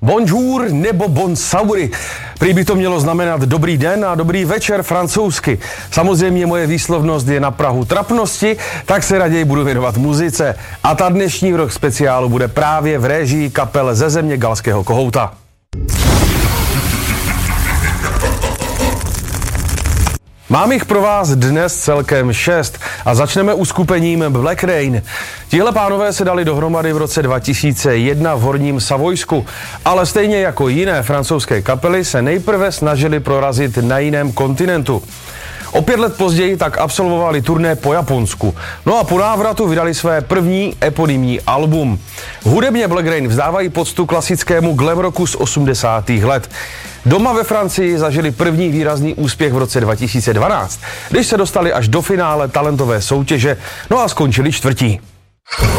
Bonjour nebo bonsoir. Prý by to mělo znamenat dobrý den a dobrý večer francouzsky. Samozřejmě moje výslovnost je na prahu trapnosti, tak se raději budu věnovat muzice. A ta dnešní rok speciálu bude právě v réžii kapel ze země Galského kohouta. Mám jich pro vás dnes celkem 6 a začneme uskupením Black Rain. Tihle pánové se dali dohromady v roce 2001 v Horním Savojsku, ale stejně jako jiné francouzské kapely se nejprve snažili prorazit na jiném kontinentu. O 5 let později tak absolvovali turné po Japonsku. No a po návratu vydali své první eponymní album. Hudebně Black Rain vzdávají poctu klasickému glam rocku z 80. let. Doma ve Francii zažili první výrazný úspěch v roce 2012, když se dostali až do finále talentové soutěže, no a skončili čtvrtí.